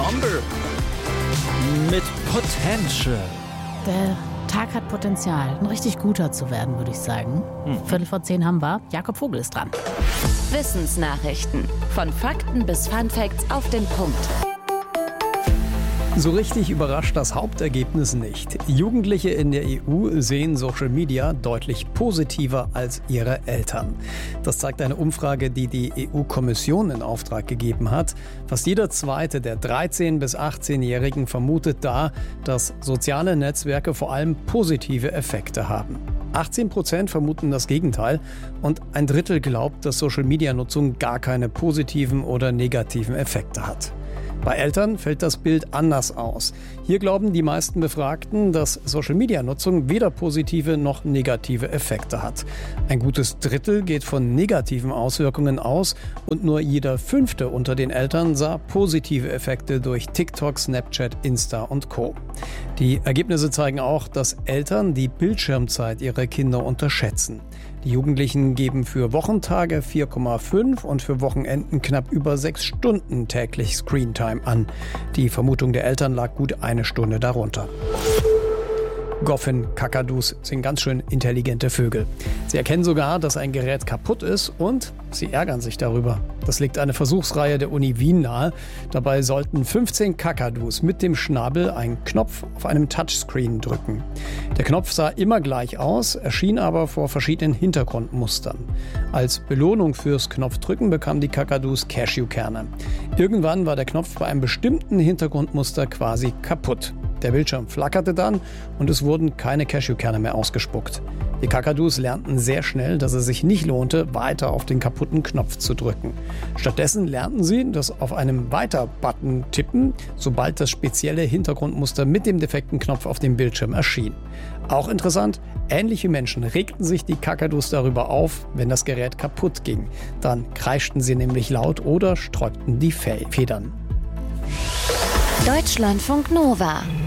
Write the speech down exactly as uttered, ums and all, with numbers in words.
Number mit Potential. Der Tag hat Potenzial, ein richtig guter zu werden, würde ich sagen. Hm. Viertel vor zehn haben wir. Jakob Vogel ist dran. Wissensnachrichten. Von Fakten bis Funfacts auf den Punkt. So richtig überrascht das Hauptergebnis nicht. Jugendliche in der E U sehen Social Media deutlich positiver als ihre Eltern. Das zeigt eine Umfrage, die die E U-Kommission in Auftrag gegeben hat. Fast jeder Zweite der dreizehn- bis achtzehnjährigen vermutet da, dass soziale Netzwerke vor allem positive Effekte haben. achtzehn Prozent vermuten das Gegenteil und ein Drittel glaubt, dass Social-Media-Nutzung gar keine positiven oder negativen Effekte hat. Bei Eltern fällt das Bild anders aus. Hier glauben die meisten Befragten, dass Social-Media-Nutzung weder positive noch negative Effekte hat. Ein gutes Drittel geht von negativen Auswirkungen aus und nur jeder Fünfte unter den Eltern sah positive Effekte durch TikTok, Snapchat, Insta und Co. Die Ergebnisse zeigen auch, dass Eltern die Bildschirmzeit ihrer Kinder unterschätzen. Die Jugendlichen geben für Wochentage vier Komma fünf und für Wochenenden knapp über sechs Stunden täglich Screentime an. Die Vermutung der Eltern lag gut eine Stunde darunter. Goffin-Kakadus sind ganz schön intelligente Vögel. Sie erkennen sogar, dass ein Gerät kaputt ist und sie ärgern sich darüber. Das legt eine Versuchsreihe der Uni Wien nahe. Dabei sollten fünfzehn Kakadus mit dem Schnabel einen Knopf auf einem Touchscreen drücken. Der Knopf sah immer gleich aus, erschien aber vor verschiedenen Hintergrundmustern. Als Belohnung fürs Knopfdrücken bekamen die Kakadus Cashewkerne. Irgendwann war der Knopf bei einem bestimmten Hintergrundmuster quasi kaputt. Der Bildschirm flackerte dann und es wurden keine Cashewkerne mehr ausgespuckt. Die Kakadus lernten sehr schnell, dass es sich nicht lohnte, weiter auf den kaputten Knopf zu drücken. Stattdessen lernten sie, dass auf einem Weiter-Button tippen, sobald das spezielle Hintergrundmuster mit dem defekten Knopf auf dem Bildschirm erschien. Auch interessant, ähnliche Menschen regten sich die Kakadus darüber auf, wenn das Gerät kaputt ging. Dann kreischten sie nämlich laut oder sträubten die Federn. Deutschlandfunk Nova